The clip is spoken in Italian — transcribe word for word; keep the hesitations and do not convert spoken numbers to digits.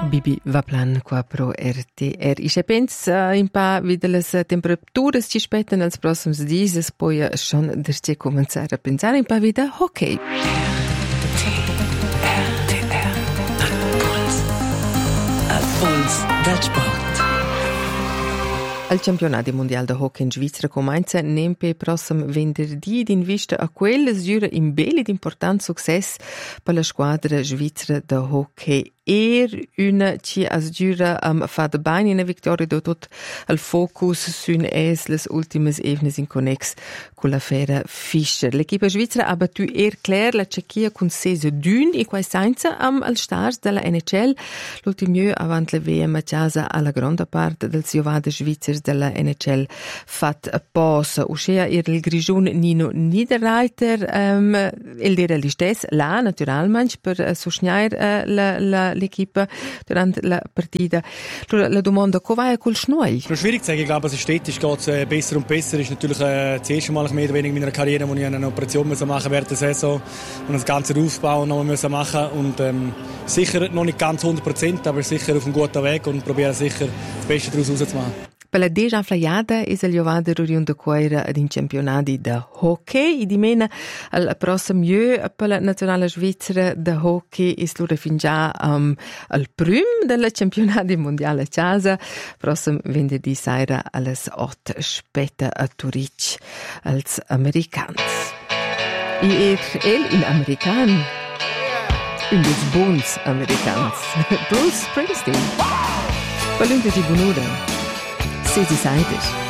Bibi Vaplan qua pro R T R. I pensa in pa vide le temperature ci aspettano als prossims dies, poi schon derce cominciare a pensare in pa vide hockey. Puls del sport. Il campionato mondiale di hockey in Svizzera comincia nempe prossimo venerdì in vista a quelle giura in belli ed importante successo per la squadra svizzera di hockey. Er una ci as giura am um, fat bene in vittoria do tot al focus sun es les ultimes evnes in connex con l'affare Fischer. L'equipa svizzera ha battu er clair la Cechia con seize dun e quai senza am al stars della N H L. L'ultimo avant le V M a casa alla grande parte del giovade svizzers della N H L fat posa. Uscea er il grigion Nino Niederreiter um, el dera l'istes la naturalmente per uh, sostegnar uh, la, la l'equipa durante la partita. La domanda, come va col Schneuel? Es ist schwierig zu sagen. Ich glaube, es ist stetisch geht es besser und besser. Es ist natürlich äh, das erste Mal mehr oder weniger in meiner Karriere, wo ich eine Operation machen musste während der Saison und das ganze Aufbau noch müssen machen und ähm, sicher noch nicht ganz hundert Prozent, aber sicher auf einem guten Weg und probiere sicher das Beste daraus rauszumachen. Per la deja flaiada es il giovade rurion de quaira ad in campionati de hockey. I dimena al prossimo jö per la nazionale svizzera de hockey is lura fin già um, al prim della campionati mondiale a casa. Prossimo venerdì sera alles ot spetta a Zurich als Americans. I er el in American. In des Bons Americans. Bruce Springsteen. Balunte di Bunuda. Sie, sie seid es.